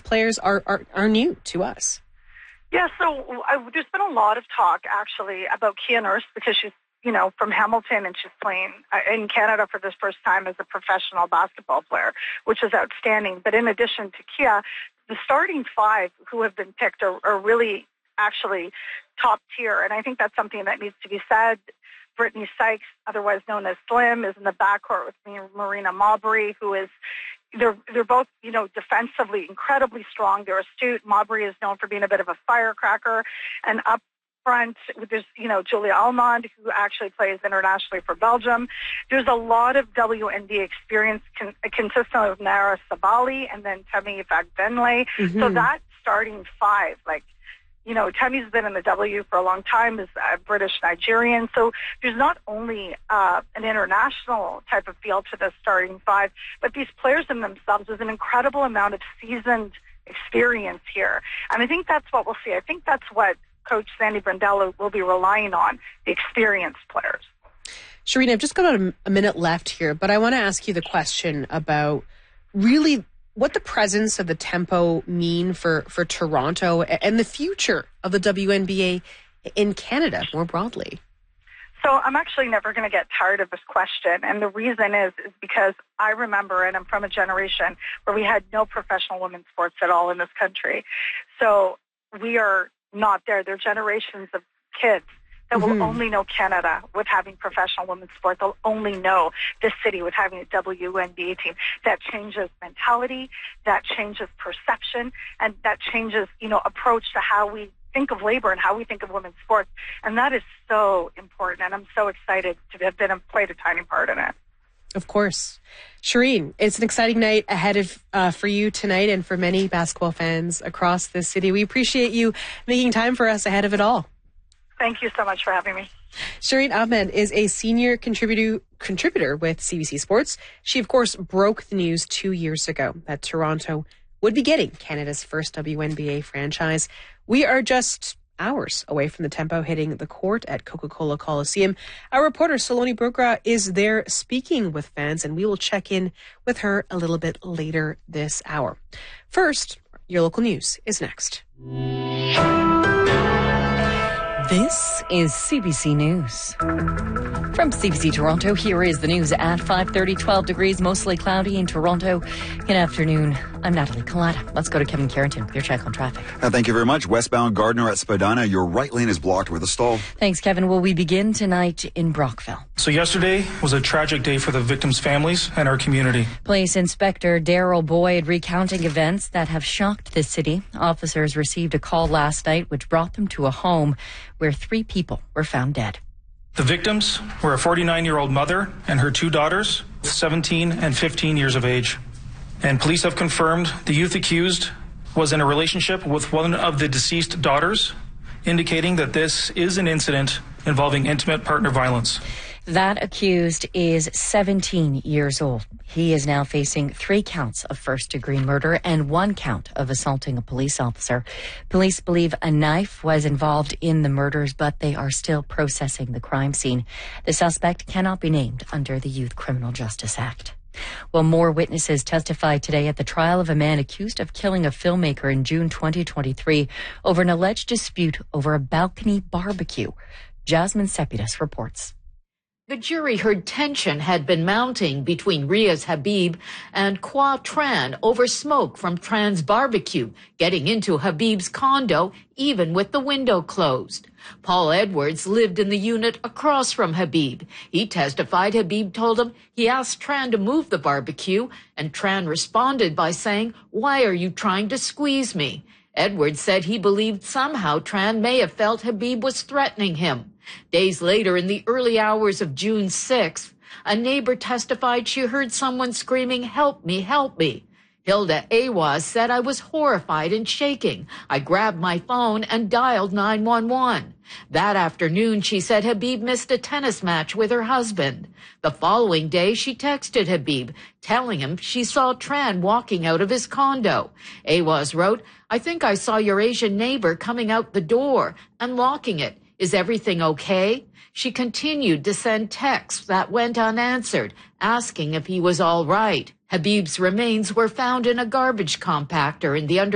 players are new to us. Yeah, so there's been a lot of talk, actually, about Kia Nurse because she's, from Hamilton, and she's playing in Canada for the first time as a professional basketball player, which is outstanding. But in addition to Kia, the starting five who have been picked are really actually top tier, and I think that's something that needs to be said. Brittany Sykes, otherwise known as Slim, is in the backcourt with Marina Mabrey, who is they're both, defensively incredibly strong. They're astute. Mabrey is known for being a bit of a firecracker, and up front, there's, Julia Almond, who actually plays internationally for Belgium. There's a lot of WNBA experience consistent of Nara Sabali and then Temi Fagbenle. Mm-hmm. So that starting five, Temi's been in the W for a long time, is a British-Nigerian. So there's not only an international type of feel to the starting five, but these players in themselves, there's an incredible amount of seasoned experience here. And I think that's what we'll see. I think that's what Coach Sandy Brandel will be relying on, the experienced players. Shireen, I've just got about a minute left here, but I want to ask you the question about really what the presence of the Tempo mean for Toronto and the future of the WNBA in Canada more broadly. So I'm actually never going to get tired of this question. And the reason is because I remember, and I'm from a generation where we had no professional women's sports at all in this country. So we are not there. There are generations of kids that will only know Canada with having professional women's sport. They'll only know this city with having a WNBA team. That changes mentality, that changes perception, and that changes, approach to how we think of labor and how we think of women's sports. And that is so important. And I'm so excited to have played a tiny part in it. Of course. Shireen, it's an exciting night ahead of for you tonight and for many basketball fans across this city. We appreciate you making time for us ahead of it all. Thank you so much for having me. Shireen Ahmed is a senior contributor with CBC Sports. She, of course, broke the news 2 years ago that Toronto would be getting Canada's first WNBA franchise. We are just hours away from the Tempo hitting the court at Coca-Cola Coliseum. Our reporter Saloni Brogra is there speaking with fans, and we will check in with her a little bit later this hour. First, your local news is next. This is CBC News. From CBC Toronto, here is the news at 5:30, 12 degrees, mostly cloudy in Toronto. Good afternoon. I'm Natalie Collada. Let's go to Kevin Carrington with your check on traffic. Thank you very much. Westbound Gardner at Spadina, your right lane is blocked with a stall. Thanks, Kevin. Will we begin tonight in Brockville? So yesterday was a tragic day for the victims' families and our community. Police Inspector Daryl Boyd recounting events that have shocked the city. Officers received a call last night which brought them to a home where 3 people were found dead. The victims were a 49-year-old mother and her 2 daughters, 17 and 15 years of age. And police have confirmed the youth accused was in a relationship with one of the deceased daughters, indicating that this is an incident involving intimate partner violence. That accused is 17 years old. He is now facing 3 counts of first-degree murder and 1 count of assaulting a police officer. Police believe a knife was involved in the murders, but they are still processing the crime scene. The suspect cannot be named under the Youth Criminal Justice Act. Well, more witnesses testified today at the trial of a man accused of killing a filmmaker in June 2023 over an alleged dispute over a balcony barbecue. Jasmine Sepidas reports. The jury heard tension had been mounting between Riaz Habib and Kwa Tran over smoke from Tran's barbecue getting into Habib's condo, even with the window closed. Paul Edwards lived in the unit across from Habib. He testified Habib told him he asked Tran to move the barbecue, and Tran responded by saying, "Why are you trying to squeeze me?" Edwards said he believed somehow Tran may have felt Habib was threatening him. Days later, in the early hours of June 6th, a neighbor testified she heard someone screaming, "Help me, help me." Hilda Awaz said, "I was horrified and shaking. I grabbed my phone and dialed 911. That afternoon, she said Habib missed a tennis match with her husband. The following day, she texted Habib, telling him she saw Tran walking out of his condo. Awaz wrote, "I think I saw your Asian neighbor coming out the door and locking it. Is everything okay?" She continued to send texts that went unanswered, asking if he was all right. Habib's remains were found in a garbage compactor in the